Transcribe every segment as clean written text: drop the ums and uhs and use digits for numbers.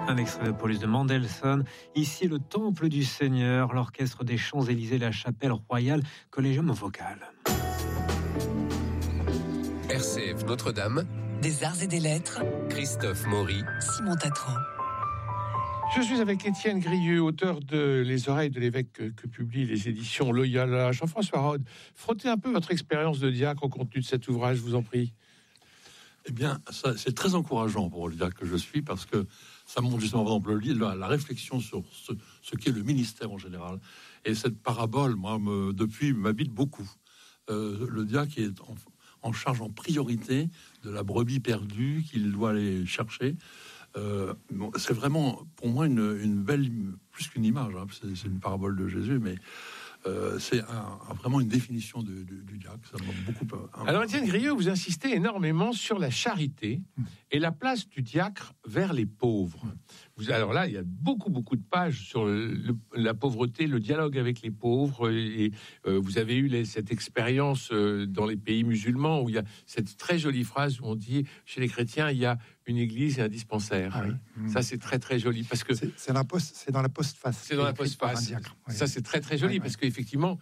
Un extrait de Paulus de Mendelssohn. Ici, le temple du Seigneur, l'orchestre des Champs-Élysées, la chapelle royale, Collégium vocal. RCF Notre-Dame, des arts et des lettres, Christophe Maury, Simon Tatran. Je suis avec Étienne Grieux, auteur de Les oreilles de l'évêque que publient les éditions Loyola. Jean-François Rode, frottez un peu votre expérience de diacre au contenu de cet ouvrage, je vous en prie. Eh bien, ça, c'est très encourageant pour le diacre que je suis, parce que ça montre justement, par exemple, la réflexion sur ce qu'est le ministère en général. Et cette parabole, moi, depuis, m'habite beaucoup. Le diacre est en charge en priorité de la brebis perdue qu'il doit aller chercher. C'est vraiment, pour moi, une belle, plus qu'une image, hein, c'est une parabole de Jésus, mais c'est vraiment une définition du diacre. Ça m'a beaucoup. Alors, Étienne Grieux, vous insistez énormément sur la charité et la place du diacre vers les pauvres. Alors là, il y a beaucoup de pages sur la pauvreté, le dialogue avec les pauvres. Et vous avez eu cette expérience dans les pays musulmans où il y a cette très jolie phrase où on dit chez les chrétiens, il y a une église et un dispensaire. Ah oui. Ça, c'est très très joli parce que c'est dans la postface. C'est dans la postface. Ça, c'est très très joli parce qu'effectivement,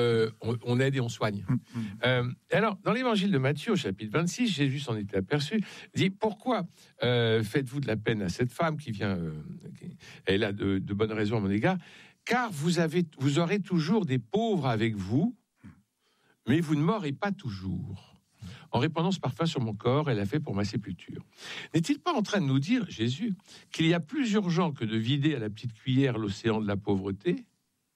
on aide et on soigne. Alors, dans l'évangile de Matthieu, au chapitre 26, Jésus s'en était aperçu. Il dit, pourquoi faites-vous de la peine à cette femme qui vient, elle a de bonnes raisons à mon égard, car vous aurez toujours des pauvres avec vous, mais vous ne mourrez pas toujours. En répandant ce parfum sur mon corps, elle a fait pour ma sépulture. N'est-il pas en train de nous dire, Jésus, qu'il y a plus urgent que de vider à la petite cuillère l'océan de la pauvreté ?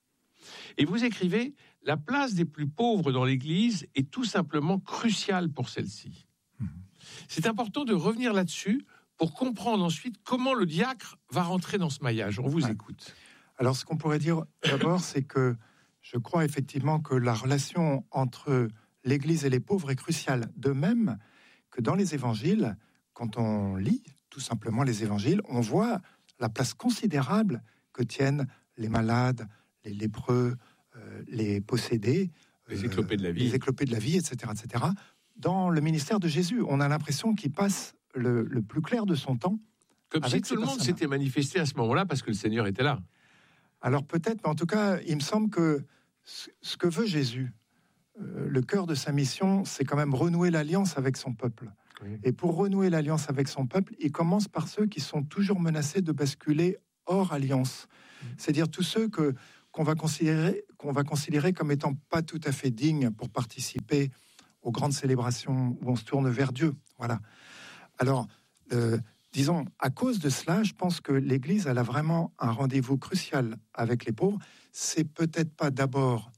Et vous écrivez, la place des plus pauvres dans l'Église est tout simplement cruciale pour celle-ci. C'est important de revenir là-dessus pour comprendre ensuite comment le diacre va rentrer dans ce maillage. On vous écoute. Alors, ce qu'on pourrait dire d'abord, c'est que je crois effectivement que la relation entre l'Église et les pauvres est cruciale. De même que dans les évangiles, quand on lit tout simplement les évangiles, on voit la place considérable que tiennent les malades, les lépreux, les possédés, les éclopés de la vie, etc., etc. Dans le ministère de Jésus, on a l'impression qu'il passe le plus clair de son temps. Comme si tout le monde s'était manifesté à ce moment-là parce que le Seigneur était là. Alors peut-être, mais en tout cas, il me semble que ce que veut Jésus, le cœur de sa mission, c'est quand même renouer l'alliance avec son peuple. Oui. Et pour renouer l'alliance avec son peuple, il commence par ceux qui sont toujours menacés de basculer hors alliance. C'est-à-dire tous ceux qu'on va considérer comme étant pas tout à fait dignes pour participer aux grandes célébrations où on se tourne vers Dieu. Voilà. Alors, disons, à cause de cela, je pense que l'Église, elle a vraiment un rendez-vous crucial avec les pauvres. C'est peut-être pas d'abord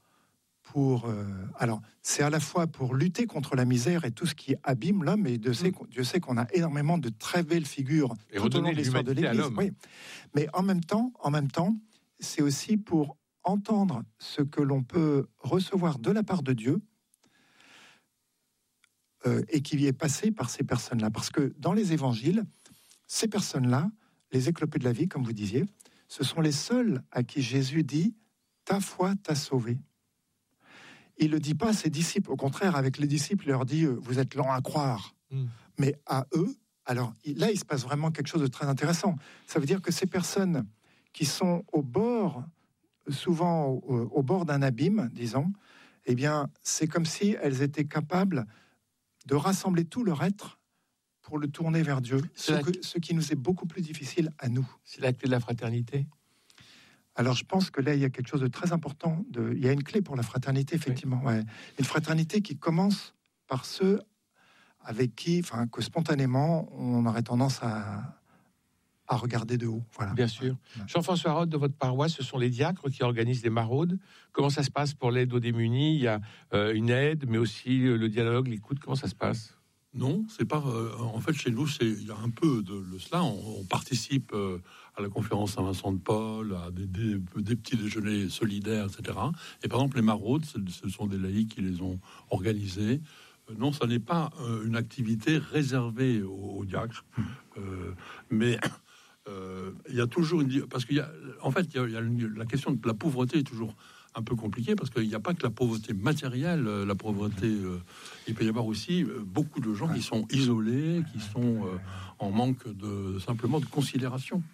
c'est à la fois pour lutter contre la misère et tout ce qui abîme l'homme, et Dieu sait qu'on a énormément de très belles figures et tout au long de l'histoire de l'Église. Oui. Mais en même temps, c'est aussi pour entendre ce que l'on peut recevoir de la part de Dieu et qui est passé par ces personnes-là. Parce que dans les évangiles, ces personnes-là, les éclopés de la vie, comme vous disiez, ce sont les seuls à qui Jésus dit « ta foi t'a sauvé ». Il ne le dit pas à ses disciples. Au contraire, avec les disciples, il leur dit « vous êtes lents à croire ». Mais à eux, alors là, il se passe vraiment quelque chose de très intéressant. Ça veut dire que ces personnes qui sont souvent au bord d'un abîme, disons, eh bien, c'est comme si elles étaient capables de rassembler tout leur être pour le tourner vers Dieu, ce qui nous est beaucoup plus difficile à nous. C'est la clé de la fraternité. Alors, je pense que là, il y a quelque chose de très important. Il y a une clé pour la fraternité, effectivement. Oui. Ouais. Une fraternité qui commence par ceux avec qui, que spontanément, on aurait tendance à regarder de haut. Voilà. Bien sûr. Jean-François Rode, de votre paroisse, ce sont les diacres qui organisent les maraudes. Comment ça se passe pour l'aide aux démunis ? Il y a une aide, mais aussi le dialogue, l'écoute. Comment ça se passe ? Non, c'est pas. En fait, chez nous, il y a un peu de cela. On participe à la conférence Saint-Vincent de Paul, à des petits déjeuners solidaires, etc. Et par exemple, les maraudes, ce sont des laïcs qui les ont organisées. Non, ça n'est pas une activité réservée aux diacres, mais il y a toujours parce qu'il y a, en fait, il y a la question de la pauvreté est toujours un peu compliquée, parce qu'il n'y a pas que la pauvreté matérielle, la pauvreté. Il peut y avoir aussi beaucoup de gens qui sont isolés, qui sont en manque simplement de considération.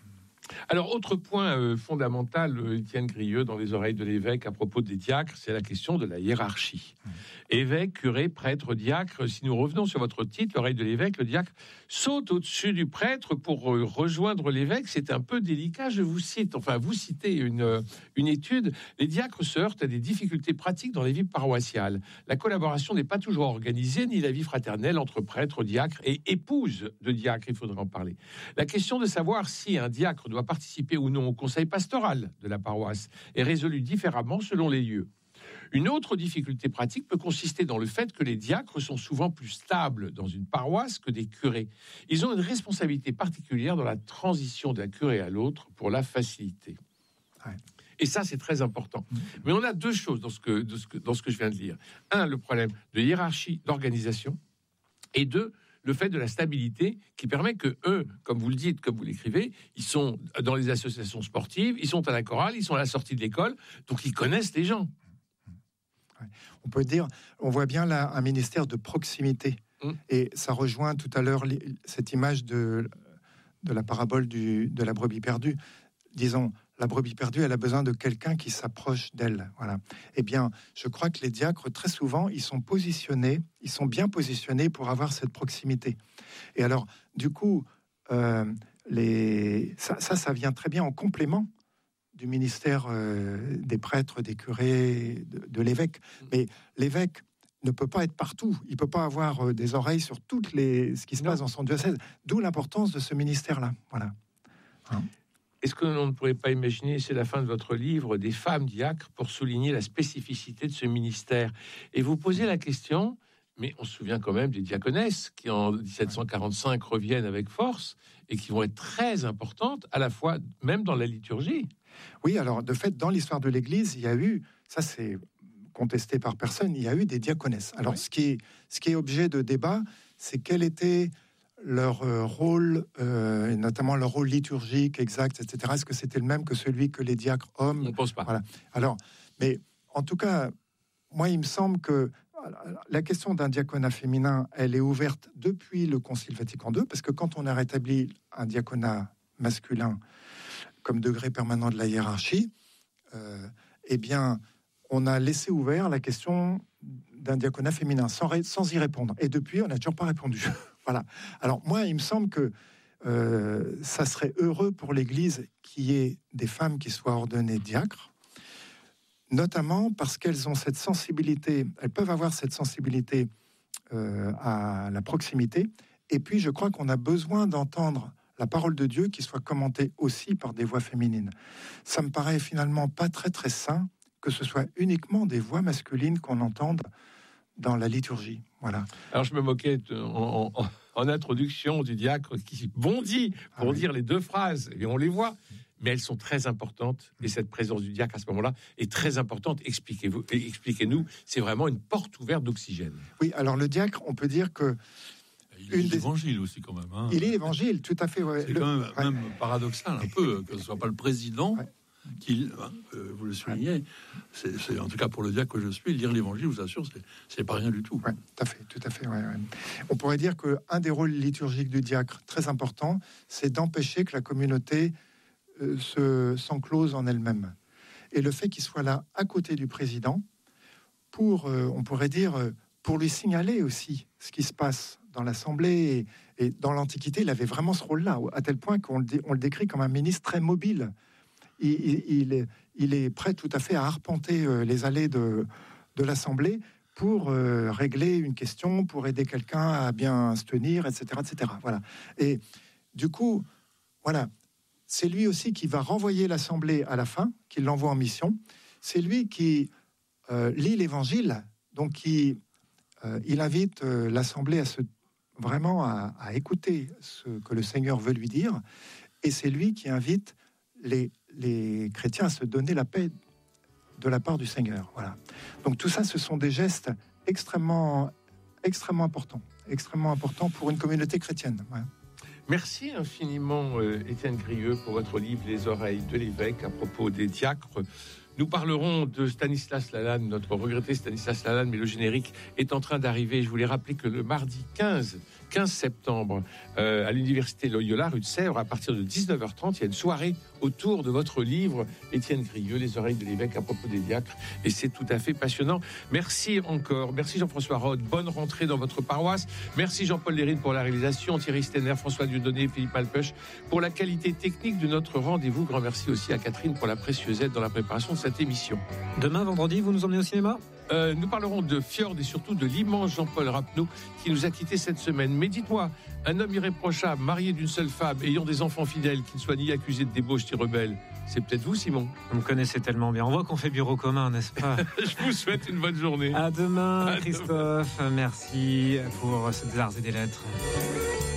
Alors, autre point fondamental, Étienne Grieux, dans les oreilles de l'évêque à propos des diacres, c'est la question de la hiérarchie. Évêque, curé, prêtre, diacre, si nous revenons sur votre titre, l'oreille de l'évêque, le diacre saute au-dessus du prêtre pour rejoindre l'évêque. C'est un peu délicat, je vous cite, vous citez une étude. Les diacres se heurtent à des difficultés pratiques dans les vies paroissiales. La collaboration n'est pas toujours organisée, ni la vie fraternelle entre prêtre, diacre et épouse de diacre, il faudrait en parler. La question de savoir si un diacre doit participer ou non au conseil pastoral de la paroisse est résolue différemment selon les lieux. Une autre difficulté pratique peut consister dans le fait que les diacres sont souvent plus stables dans une paroisse que des curés. Ils ont une responsabilité particulière dans la transition d'un curé à l'autre pour la faciliter. Ouais. Et ça, c'est très important. Mais on a deux choses dans ce que je viens de lire. Un, le problème de hiérarchie, d'organisation. Et deux, le fait de la stabilité qui permet que eux, comme vous le dites, comme vous l'écrivez, ils sont dans les associations sportives, ils sont à la chorale, ils sont à la sortie de l'école, donc ils connaissent les gens. On peut dire, on voit bien là un ministère de proximité. Et ça rejoint tout à l'heure cette image de la parabole de la brebis perdue. Disons, la brebis perdue, elle a besoin de quelqu'un qui s'approche d'elle. Voilà. Eh bien, je crois que les diacres, très souvent, ils sont bien positionnés pour avoir cette proximité. Et alors, du coup, ça vient très bien en complément du ministère des prêtres, des curés, de l'évêque. Mais l'évêque ne peut pas être partout. Il ne peut pas avoir des oreilles sur ce qui se passe dans son diocèse. D'où l'importance de ce ministère-là. Voilà. Est-ce que l'on ne pourrait pas imaginer, c'est la fin de votre livre, des femmes diacres pour souligner la spécificité de ce ministère? Et vous posez la question, mais on se souvient quand même des diaconesses qui, en 1745, reviennent avec force et qui vont être très importantes, à la fois même dans la liturgie. Oui, alors de fait, dans l'histoire de l'Église, il y a eu, ça c'est contesté par personne, il y a eu des diaconesses. Alors ce qui est objet de débat, c'est quel était leur rôle, notamment leur rôle liturgique exact, etc. Est-ce que c'était le même que celui que les diacres hommes? On ne pense pas. Voilà. Alors, mais en tout cas, moi, il me semble que la question d'un diaconat féminin, elle est ouverte depuis le Concile Vatican II, parce que quand on a rétabli un diaconat masculin comme degré permanent de la hiérarchie, eh bien, on a laissé ouvert la question d'un diaconat féminin sans y répondre. Et depuis, on n'a toujours pas répondu. Voilà. Alors moi, il me semble que ça serait heureux pour l'Église qu'il y ait des femmes qui soient ordonnées diacres, notamment parce qu'elles ont cette sensibilité, elles peuvent avoir cette sensibilité à la proximité. Et puis, je crois qu'on a besoin d'entendre la parole de Dieu qui soit commentée aussi par des voix féminines. Ça me paraît finalement pas très très sain que ce soit uniquement des voix masculines qu'on entende dans la liturgie. Voilà. Alors je me moquais en introduction du diacre qui bondit pour dire les deux phrases, et on les voit, mais elles sont très importantes, et cette présence du diacre à ce moment-là est très importante. Expliquez-nous, c'est vraiment une porte ouverte d'oxygène. Oui, alors le diacre, on peut dire que il est l'évangile aussi quand même. Hein. Il est l'évangile, tout à fait. Ouais. C'est quand même paradoxal un peu que ce ne soit pas le président qui, vous le soulignez, c'est en tout cas pour le diacre que je suis, lire l'évangile, je vous assure, c'est pas rien du tout. Ouais, tout à fait. Ouais. On pourrait dire qu'un des rôles liturgiques du diacre très important, c'est d'empêcher que la communauté s'enclose en elle-même. Et le fait qu'il soit là à côté du président, on pourrait dire, pour lui signaler aussi ce qui se passe dans l'Assemblée. Et dans l'Antiquité, il avait vraiment ce rôle-là, à tel point qu'on le décrit comme un ministre très mobile. Il est prêt tout à fait à arpenter les allées de l'Assemblée pour régler une question, pour aider quelqu'un à bien se tenir, etc., etc. Voilà. Et du coup, voilà, c'est lui aussi qui va renvoyer l'Assemblée à la fin, qui l'envoie en mission. C'est lui qui lit l'Évangile, donc il invite l'Assemblée vraiment à écouter ce que le Seigneur veut lui dire, et c'est lui qui invite les chrétiens à se donner la paix de la part du Seigneur. Voilà. Donc tout ça, ce sont des gestes extrêmement importants pour une communauté chrétienne. Ouais. Merci infiniment, Étienne Grieux, pour votre livre « Les oreilles de l'évêque » à propos des diacres. Nous parlerons de Stanislas Lalanne, notre regretté Stanislas Lalanne, mais le générique est en train d'arriver. Je voulais rappeler que le mardi 15 15 septembre à l'université Loyola, rue de Sèvres, à partir de 19h30. Il y a une soirée autour de votre livre, Étienne Grieux, Les oreilles de l'évêque à propos des diacres. Et c'est tout à fait passionnant. Merci encore. Merci Jean-François Rode. Bonne rentrée dans votre paroisse. Merci Jean-Paul Lérine pour la réalisation, Thierry Stenner, François Dieudonné, Philippe Alpech pour la qualité technique de notre rendez-vous. Grand merci aussi à Catherine pour la précieuse aide dans la préparation de cette émission. Demain, vendredi, vous nous emmenez au cinéma ? Nous parlerons de Fjord et surtout de l'immense Jean-Paul Rapneau qui nous a quittés cette semaine. Mais dites-moi, un homme irréprochable, marié d'une seule femme, ayant des enfants fidèles, qui ne soit ni accusé de débauche ni rebelle, c'est peut-être vous, Simon. Vous me connaissez tellement bien. On voit qu'on fait bureau commun, n'est-ce pas ? Je vous souhaite une bonne journée. À demain, Christophe. Merci pour ces arts et des lettres.